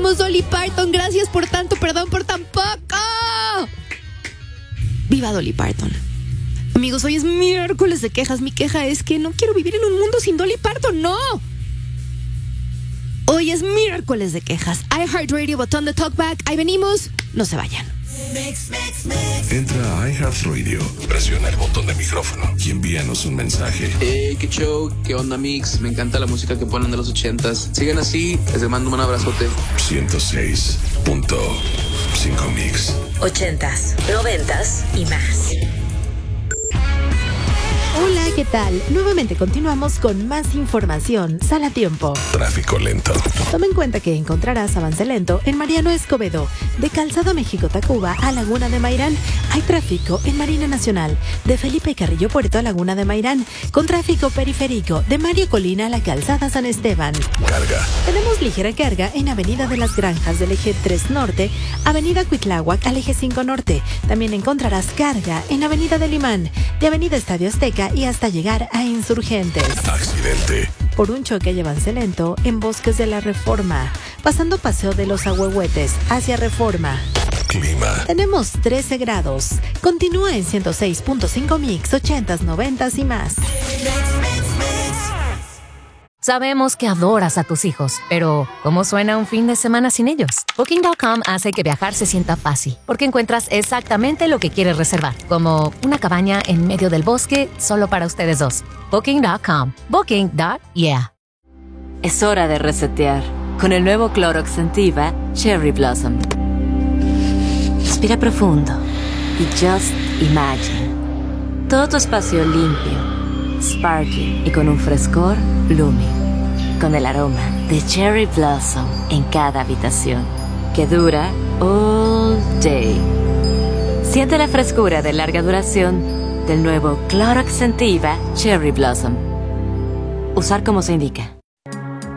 venimos, Dolly Parton. Gracias por tanto, perdón por tan poco. ¡Viva Dolly Parton! Amigos, hoy es miércoles de quejas. Mi queja es que no quiero vivir en un mundo sin Dolly Parton, ¡no! Hoy es miércoles de quejas. iHeartRadio, botón de talkback. Ahí venimos. No se vayan. Entra a iHeartRadio, presiona el botón de micrófono y envíanos un mensaje. Qué show, qué onda mix, me encanta la música que ponen de los 80s. Sigan así, les mando un abrazote. 106.5 Mix. 80s, 90s y más. Hola, ¿qué tal? Nuevamente continuamos con más información. Sal a tiempo. Tráfico lento. Toma en cuenta que encontrarás avance lento en Mariano Escobedo, de Calzada México-Tacuba a Laguna de Mairán. Hay tráfico en Marina Nacional, de Felipe Carrillo Puerto a Laguna de Mairán, con tráfico periférico de Mario Colina a la Calzada San Esteban. Carga. Tenemos ligera carga en Avenida de las Granjas del Eje 3 Norte, Avenida Cuitláhuac al Eje 5 Norte. También encontrarás carga en Avenida del Imán, de Avenida Estadio Azteca y hasta llegar a Insurgentes. Accidente. Por un choque y avance lento en Bosques de la Reforma, pasando Paseo de los Ahuehuetes hacia Reforma. Clima. Tenemos 13 grados. Continúa en 106.5 Mix, 80s, 90s y más. Sabemos que adoras a tus hijos, pero ¿cómo suena un fin de semana sin ellos? Booking.com hace que viajar se sienta fácil, porque encuentras exactamente lo que quieres reservar, como una cabaña en medio del bosque solo para ustedes dos. Booking.com. Booking.yeah. Es hora de resetear con el nuevo Clorox Scentiva Cherry Blossom. Respira profundo y just imagine. Todo tu espacio limpio, sparkly y con un frescor blooming. Con el aroma de Cherry Blossom en cada habitación, que dura all day. Siente la frescura de larga duración del nuevo Clorox Scentiva Cherry Blossom. Usar como se indica.